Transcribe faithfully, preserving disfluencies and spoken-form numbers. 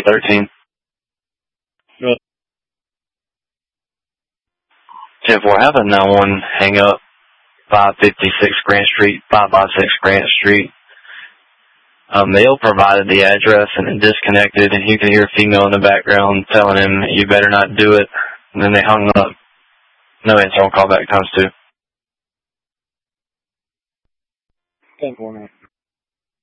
thirteen. Good. ten four, have a nine one hang up, five fifty-six Grant Street, five five six Grant Street. A male provided the address and it disconnected, and you can hear a female in the background telling him, you better not do it. And then they hung up. No answer on callback times two. ten four, man.